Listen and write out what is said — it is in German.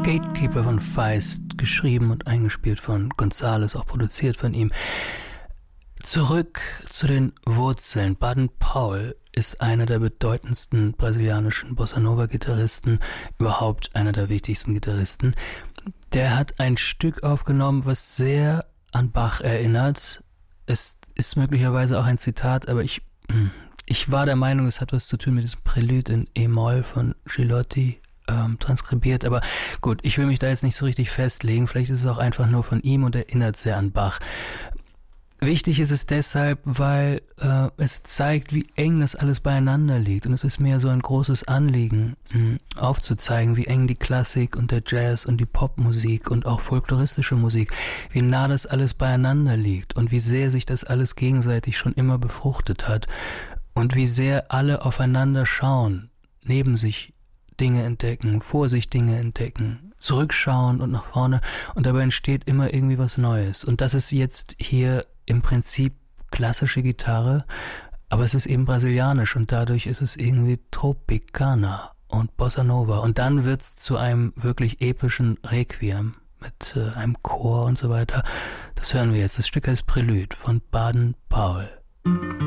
Gatekeeper von Feist, geschrieben und eingespielt von González, auch produziert von ihm. Zurück zu den Wurzeln. Baden-Powell ist einer der bedeutendsten brasilianischen Bossa-Nova-Gitarristen, überhaupt einer der wichtigsten Gitarristen. Der hat ein Stück aufgenommen, was sehr an Bach erinnert. Es ist möglicherweise auch ein Zitat, aber ich war der Meinung, es hat was zu tun mit diesem Prälude in E-Moll von Gilotti transkribiert, aber gut, ich will mich da jetzt nicht so richtig festlegen, vielleicht ist es auch einfach nur von ihm und erinnert sehr an Bach. Wichtig ist es deshalb, weil es zeigt, wie eng das alles beieinander liegt, und es ist mir so ein großes Anliegen, aufzuzeigen, wie eng die Klassik und der Jazz und die Popmusik und auch folkloristische Musik, wie nah das alles beieinander liegt und wie sehr sich das alles gegenseitig schon immer befruchtet hat und wie sehr alle aufeinander schauen, neben sich Dinge entdecken, vor sich Dinge entdecken, zurückschauen und nach vorne, und dabei entsteht immer irgendwie was Neues. Und das ist jetzt hier im Prinzip klassische Gitarre, aber es ist eben brasilianisch und dadurch ist es irgendwie Tropicana und Bossa Nova. Und dann wird's zu einem wirklich epischen Requiem mit einem Chor und so weiter. Das hören wir jetzt. Das Stück heißt Prälude von Baden-Powell.